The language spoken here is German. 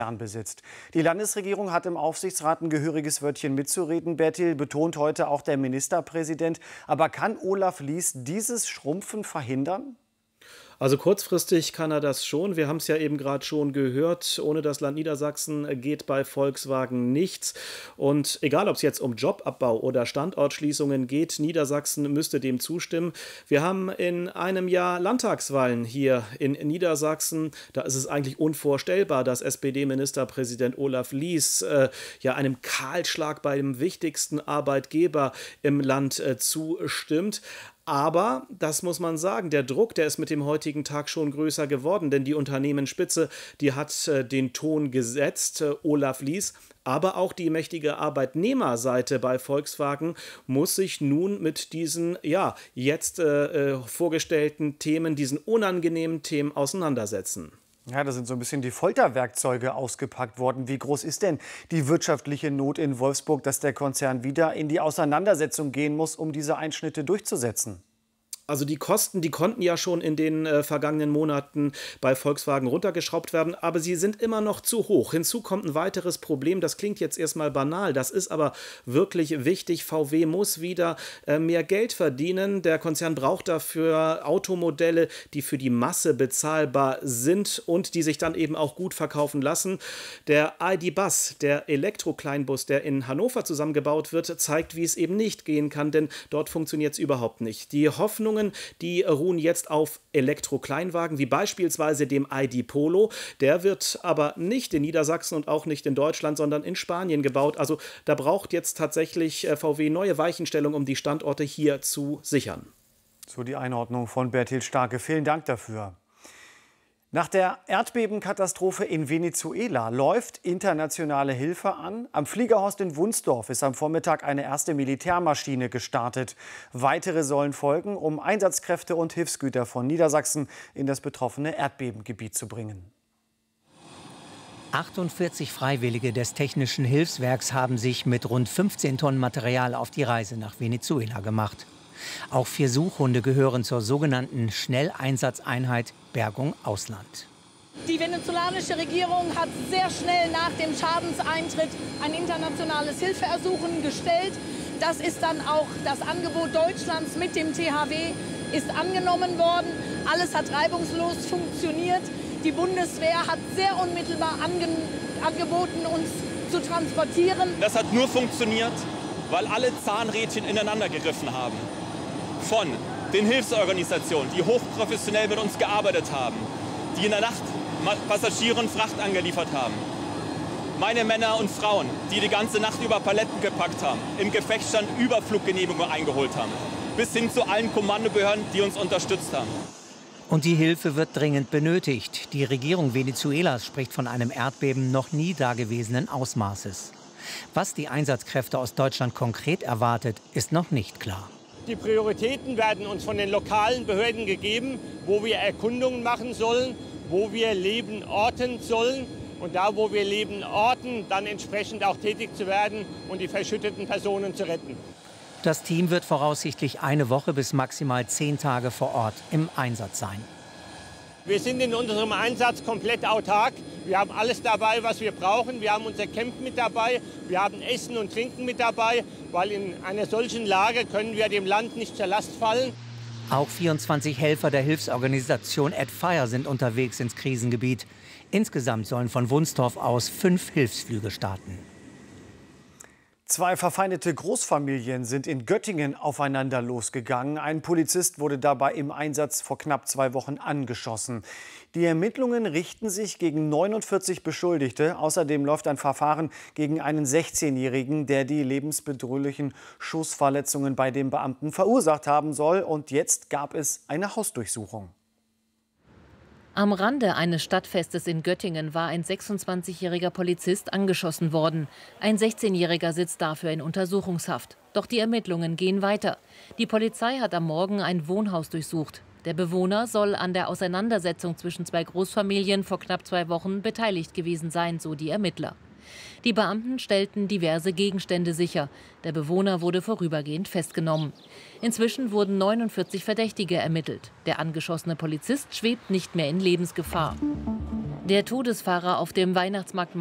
besitzt. Die Landesregierung hat im Aufsichtsrat ein gehöriges Wörtchen mitzureden. Bertil, betont heute auch der Ministerpräsident. Aber kann Olaf Lies dieses Schrumpfen verhindern? Also kurzfristig kann er das schon. Wir haben es ja eben gerade schon gehört. Ohne das Land Niedersachsen geht bei Volkswagen nichts. Und egal, ob es jetzt um Jobabbau oder Standortschließungen geht, Niedersachsen müsste dem zustimmen. Wir haben in einem Jahr Landtagswahlen hier in Niedersachsen. Da ist es eigentlich unvorstellbar, dass SPD-Ministerpräsident Olaf Lies einem Kahlschlag beim wichtigsten Arbeitgeber im Land zustimmt. Aber, das muss man sagen, der Druck, der ist mit dem heutigen Tag schon größer geworden, denn die Unternehmensspitze, die hat den Ton gesetzt, Olaf Lies. Aber auch die mächtige Arbeitnehmerseite bei Volkswagen muss sich nun mit diesen jetzt vorgestellten Themen, diesen unangenehmen Themen auseinandersetzen. Ja, da sind so ein bisschen die Folterwerkzeuge ausgepackt worden. Wie groß ist denn die wirtschaftliche Not in Wolfsburg, dass der Konzern wieder in die Auseinandersetzung gehen muss, um diese Einschnitte durchzusetzen? Also die Kosten, die konnten ja schon in den vergangenen Monaten bei Volkswagen runtergeschraubt werden, aber sie sind immer noch zu hoch. Hinzu kommt ein weiteres Problem, das klingt jetzt erstmal banal, das ist aber wirklich wichtig. VW muss wieder mehr Geld verdienen. Der Konzern braucht dafür Automodelle, die für die Masse bezahlbar sind und die sich dann eben auch gut verkaufen lassen. Der ID.Buzz, der Elektro-Kleinbus, der in Hannover zusammengebaut wird, zeigt, wie es eben nicht gehen kann, denn dort funktioniert es überhaupt nicht. Die Hoffnungen, die ruhen jetzt auf Elektro-Kleinwagen, wie beispielsweise dem ID Polo. Der wird aber nicht in Niedersachsen und auch nicht in Deutschland, sondern in Spanien gebaut. Also da braucht jetzt tatsächlich VW neue Weichenstellung, um die Standorte hier zu sichern. So die Einordnung von Bertil Starke. Vielen Dank dafür. Nach der Erdbebenkatastrophe in Venezuela läuft internationale Hilfe an. Am Fliegerhorst in Wunsdorf ist am Vormittag eine erste Militärmaschine gestartet. Weitere sollen folgen, um Einsatzkräfte und Hilfsgüter von Niedersachsen in das betroffene Erdbebengebiet zu bringen. 48 Freiwillige des Technischen Hilfswerks haben sich mit rund 15 Tonnen Material auf die Reise nach Venezuela gemacht. Auch 4 Suchhunde gehören zur sogenannten Schnelleinsatzeinheit Bergung Ausland. Die venezolanische Regierung hat sehr schnell nach dem Schadenseintritt ein internationales Hilfeersuchen gestellt. Das ist dann auch das Angebot Deutschlands mit dem THW ist angenommen worden. Alles hat reibungslos funktioniert. Die Bundeswehr hat sehr unmittelbar angeboten, uns zu transportieren. Das hat nur funktioniert, weil alle Zahnrädchen ineinander gegriffen haben. Von den Hilfsorganisationen, die hochprofessionell mit uns gearbeitet haben, die in der Nacht Passagiere und Fracht angeliefert haben. Meine Männer und Frauen, die die ganze Nacht über Paletten gepackt haben, im Gefechtsstand Überfluggenehmigungen eingeholt haben, bis hin zu allen Kommandobehörden, die uns unterstützt haben. Und die Hilfe wird dringend benötigt. Die Regierung Venezuelas spricht von einem Erdbeben noch nie dagewesenen Ausmaßes. Was die Einsatzkräfte aus Deutschland konkret erwartet, ist noch nicht klar. Die Prioritäten werden uns von den lokalen Behörden gegeben, wo wir Erkundungen machen sollen, wo wir Leben orten sollen. Und da, wo wir Leben orten, dann entsprechend auch tätig zu werden und die verschütteten Personen zu retten. Das Team wird voraussichtlich eine Woche bis maximal 10 Tage vor Ort im Einsatz sein. Wir sind in unserem Einsatz komplett autark. Wir haben alles dabei, was wir brauchen. Wir haben unser Camp mit dabei. Wir haben Essen und Trinken mit dabei, weil in einer solchen Lage können wir dem Land nicht zur Last fallen. Auch 24 Helfer der Hilfsorganisation AdFire sind unterwegs ins Krisengebiet. Insgesamt sollen von Wunsdorf aus 5 Hilfsflüge starten. 2 verfeindete Großfamilien sind in Göttingen aufeinander losgegangen. Ein Polizist wurde dabei im Einsatz vor knapp 2 Wochen angeschossen. Die Ermittlungen richten sich gegen 49 Beschuldigte. Außerdem läuft ein Verfahren gegen einen 16-Jährigen, der die lebensbedrohlichen Schussverletzungen bei dem Beamten verursacht haben soll. Und jetzt gab es eine Hausdurchsuchung. Am Rande eines Stadtfestes in Göttingen war ein 26-jähriger Polizist angeschossen worden. Ein 16-jähriger sitzt dafür in Untersuchungshaft. Doch die Ermittlungen gehen weiter. Die Polizei hat am Morgen ein Wohnhaus durchsucht. Der Bewohner soll an der Auseinandersetzung zwischen 2 Großfamilien vor knapp 2 Wochen beteiligt gewesen sein, so die Ermittler. Die Beamten stellten diverse Gegenstände sicher. Der Bewohner wurde vorübergehend festgenommen. Inzwischen wurden 49 Verdächtige ermittelt. Der angeschossene Polizist schwebt nicht mehr in Lebensgefahr. Der Todesfahrer auf dem Weihnachtsmarkt